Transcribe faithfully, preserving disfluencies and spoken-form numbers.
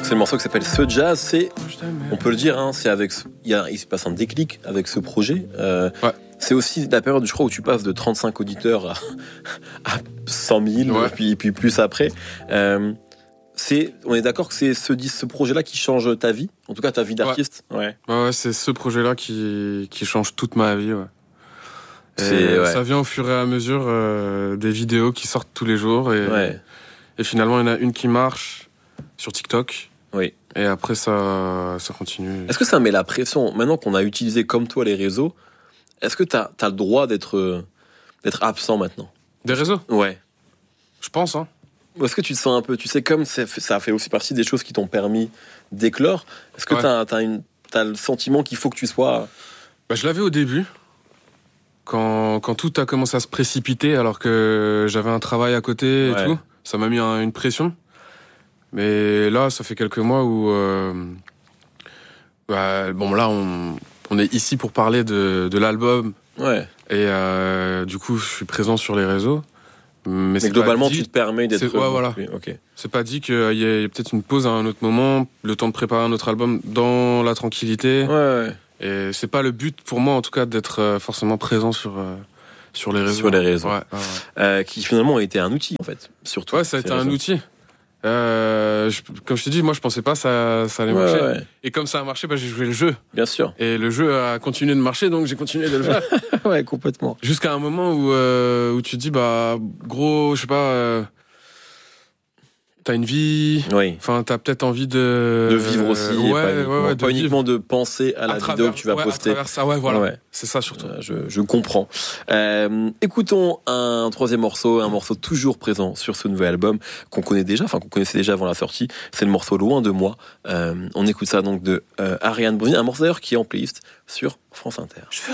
c'est le morceau qui s'appelle Ce Jazz. C'est, on peut le dire, hein, c'est avec, il y a, il se passe un déclic avec ce projet. Euh, ouais. C'est aussi la période, je crois, où tu passes de trente-cinq auditeurs à, à cent mille, ouais. puis, puis plus après. Euh, c'est, on est d'accord que c'est ce, ce projet-là qui change ta vie, en tout cas ta vie d'artiste. Ouais, ouais. ouais, ouais c'est ce projet-là qui, qui change toute ma vie. Ouais. C'est, ouais. Ça vient au fur et à mesure euh, des vidéos qui sortent tous les jours. Et, ouais. et finalement, il y en a une qui marche sur TikTok. Oui. Et après, ça, ça continue. Est-ce que ça met la pression, maintenant qu'on a utilisé comme toi les réseaux, est-ce que tu as le droit d'être, d'être absent maintenant? Des réseaux? Ouais. Je pense, hein. Ou est-ce que tu te sens un peu, tu sais, comme ça fait aussi partie des choses qui t'ont permis d'éclore, est-ce que ouais. tu as, as le sentiment qu'il faut que tu sois... Bah, je l'avais au début. Quand, quand tout a commencé à se précipiter alors que j'avais un travail à côté et ouais. tout, ça m'a mis un, une pression. Mais là, ça fait quelques mois où... Euh, bah, bon, là, on, on est ici pour parler de, de l'album. Ouais. Et euh, du coup, je suis présent sur les réseaux. Mais, mais globalement, dit, tu te permets d'être... C'est, ouais, voilà. Okay. C'est pas dit qu'il y ait, y ait peut-être une pause à un autre moment, le temps de préparer un autre album dans la tranquillité. Ouais, ouais. Et c'est pas le but pour moi, en tout cas, d'être forcément présent sur, euh, sur les réseaux. Sur les réseaux. Ouais, ouais, ouais. Euh, qui finalement a été un outil, en fait, surtout. Ouais, ça a été un outil. Euh, je, comme je te dis, moi, je pensais pas ça, ça allait ouais, marcher. Ouais. Et comme ça a marché, bah, j'ai joué le jeu. Bien sûr. Et le jeu a continué de marcher, donc j'ai continué de le faire. Ouais, complètement. Jusqu'à un moment où, euh, où tu te dis, bah, gros, je sais pas... Euh, t'as une vie, oui. Enfin, t'as peut-être envie de de vivre aussi, ouais, pas uniquement, ouais, ouais, pas de, uniquement de penser à la à travers, vidéo que tu vas ouais, poster. À travers ça, ouais, voilà, ouais. C'est ça surtout. Euh, je, je comprends. Euh, écoutons un troisième morceau, un morceau toujours présent sur ce nouvel album qu'on connaît déjà, enfin qu'on connaissait déjà avant la sortie. C'est le morceau Loin de moi. Euh, on écoute ça donc de euh, Ariane Bronini, un morceau d'ailleurs qui est en playlist sur France Inter.